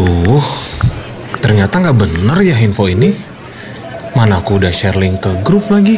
Aduh, ternyata nggak bener ya info ini. Mana aku udah share link ke grup lagi.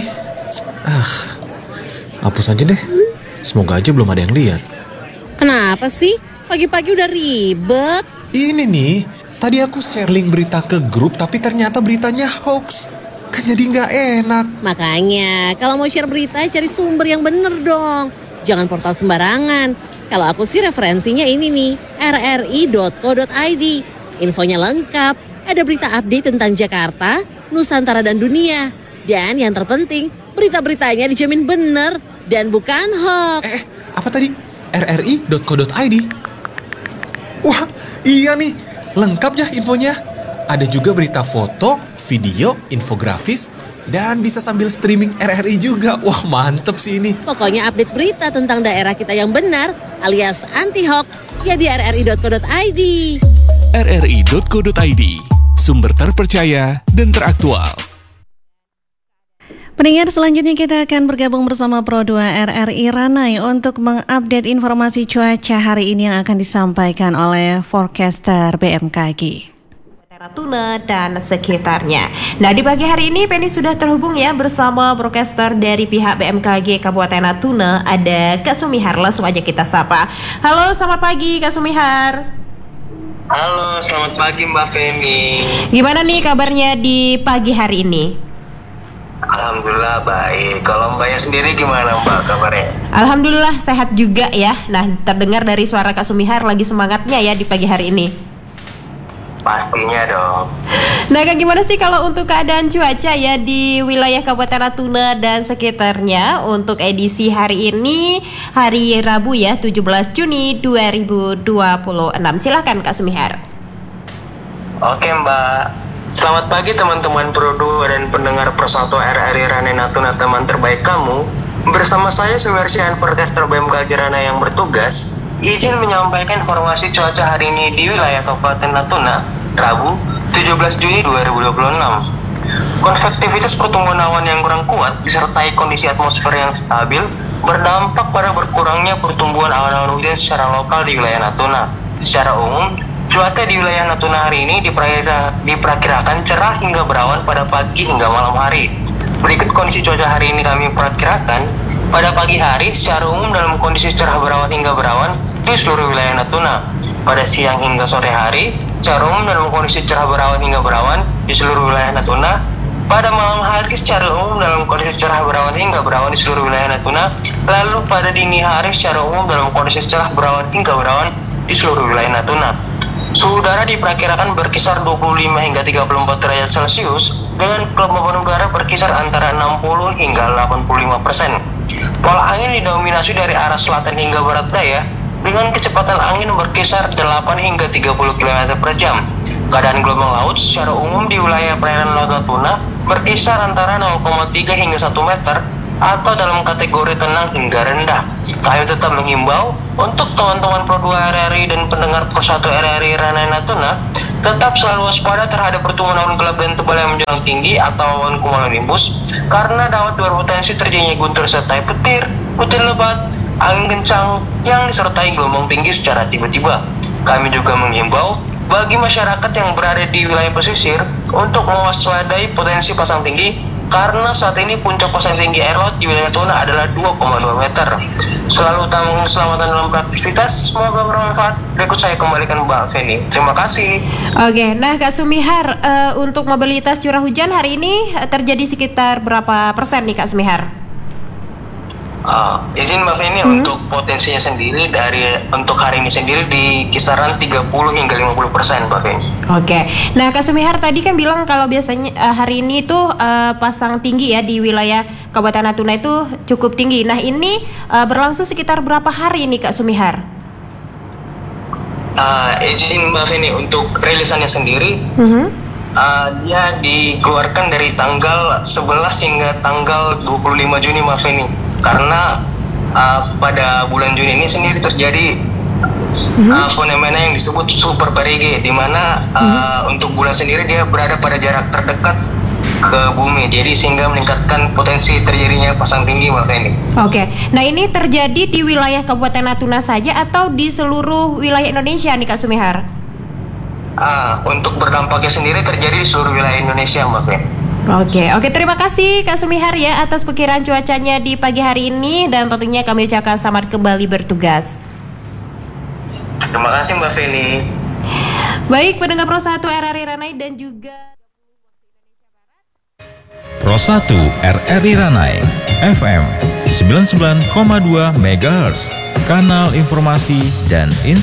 Hapus aja deh. Semoga aja belum ada yang lihat. Kenapa sih? Pagi-pagi udah ribet. Ini nih, tadi aku share link berita ke grup tapi ternyata beritanya hoax. Kan jadi nggak enak. Makanya, kalau mau share berita, cari sumber yang bener dong. Jangan portal sembarangan. Kalau aku sih referensinya ini nih, rri.co.id. Infonya lengkap, ada berita update tentang Jakarta, Nusantara dan dunia. Dan yang terpenting, berita-beritanya dijamin bener dan bukan hoax. Apa tadi? rri.co.id? Wah, iya nih, lengkap ya infonya. Ada juga berita foto, video, infografis, dan bisa sambil streaming RRI juga. Wah, mantep sih ini. Pokoknya update berita tentang daerah kita yang benar, alias anti-hoax, ya di rri.co.id. rri.co.id, sumber terpercaya dan teraktual. Pendengar, selanjutnya kita akan bergabung bersama Pro 2 RRI Ranai untuk mengupdate informasi cuaca hari ini yang akan disampaikan oleh forecaster BMKG. Natuna dan sekitarnya. Nah, di pagi hari ini Penny sudah terhubung ya bersama broadcaster dari pihak BMKG Kabupaten Natuna, ada Kak Sumihar. Langsung aja kita sapa. Halo, selamat pagi Kak Sumihar. Halo, selamat pagi Mbak Feni. Gimana nih kabarnya di pagi hari ini? Alhamdulillah baik. Kalau Mbaknya sendiri gimana Mbak kabarnya? Alhamdulillah sehat juga ya. Nah, terdengar dari suara Kak Sumihar lagi semangatnya ya di pagi hari ini. Pastinya dong. Nah, Kak, gimana sih kalau untuk keadaan cuaca ya di wilayah Kabupaten Natuna dan sekitarnya untuk edisi hari ini, hari Rabu ya, 17 Juni 2026. Silakan Kak Sumihar. Oke Mbak. Selamat pagi teman-teman Pro 2 dan pendengar Persatu RRI Ranai Natuna, teman terbaik kamu. Bersama saya Sumersian Forecaster BMKG Ranai yang bertugas, izin menyampaikan informasi cuaca hari ini di wilayah Kabupaten Natuna, Rabu 17 Juni 2026. Konvektivitas pertumbuhan awan yang kurang kuat disertai kondisi atmosfer yang stabil berdampak pada berkurangnya pertumbuhan awan-awan hujan secara lokal di wilayah Natuna. Secara umum, cuaca di wilayah Natuna hari ini diperkirakan cerah hingga berawan pada pagi hingga malam hari. Berikut kondisi cuaca hari ini kami perkirakan. Pada pagi hari, secara umum dalam kondisi cerah berawan hingga berawan di seluruh wilayah Natuna. Pada siang hingga sore hari, secara umum dalam kondisi cerah berawan hingga berawan di seluruh wilayah Natuna. Pada malam hari, secara umum dalam kondisi cerah berawan hingga berawan di seluruh wilayah Natuna. Lalu pada dini hari, secara umum dalam kondisi cerah berawan hingga berawan di seluruh wilayah Natuna. Suhu udara diperkirakan berkisar 25 hingga 34 derajat Celcius dengan kelembaban udara berkisar antara 60 hingga 85%. Pola angin didominasi dari arah selatan hingga barat daya dengan kecepatan angin berkisar 8 hingga 30 km per jam. Keadaan gelombang laut secara umum di wilayah perairan Laut Natuna berkisar antara 0,3 hingga 1 meter atau dalam kategori tenang hingga rendah. Kami tetap menghimbau untuk teman-teman Pro 2 RRI dan pendengar Persatu RRI Ranai Natuna tetap selalu waspada terhadap pertumbuhan awan gelap dan tebal yang menjulang tinggi atau awan cumulonimbus karena dapat berpotensi terjadinya guntur serta petir, hujan lebat, angin kencang yang disertai gelombang tinggi secara tiba-tiba. Kami juga menghimbau bagi masyarakat yang berada di wilayah pesisir untuk mewaspadai potensi pasang tinggi karena saat ini puncak pasang tinggi air laut di wilayah Natuna adalah 2,2 meter. Selalu utamakan keselamatan dalam beraktivitas. Semoga bermanfaat. Berikut saya kembalikan Mbak Feni. Terima kasih. Oke, nah Kak Sumihar, untuk mobilitas curah hujan hari ini terjadi sekitar berapa persen nih Kak Sumihar? Izin Mbak Feni untuk potensinya sendiri untuk hari ini sendiri di kisaran 30 hingga 50% Mbak Feni. Oke, nah Kak Sumihar tadi kan bilang kalau biasanya hari ini tuh pasang tinggi ya di wilayah Kabupaten Natuna itu cukup tinggi. Nah ini berlangsung sekitar berapa hari nih Kak Sumihar? Izin Mbak Feni untuk rilisannya sendiri, dia dikeluarkan dari tanggal 11 hingga tanggal 25 Juni Mbak Feni. Karena pada bulan Juni ini sendiri terjadi fenomena yang disebut super perigee, di mana untuk bulan sendiri dia berada pada jarak terdekat ke bumi, jadi sehingga meningkatkan potensi terjadinya pasang tinggi Mbak Feni. Oke, nah ini terjadi di wilayah Kabupaten Natuna saja atau di seluruh wilayah Indonesia nih Kak Sumihar? Untuk berdampaknya sendiri terjadi di seluruh wilayah Indonesia, Mbak Fe. Oke, terima kasih Kak Sumihar ya atas perkiraan cuacanya di pagi hari ini, dan tentunya kami ucapkan selamat kembali bertugas. Terima kasih Mbak Feni. Baik, pendengar Pro 1 RRI Ranai dan juga Pro 1 RRI Ranai FM 99,2 MHz, kanal informasi dan inspirasi.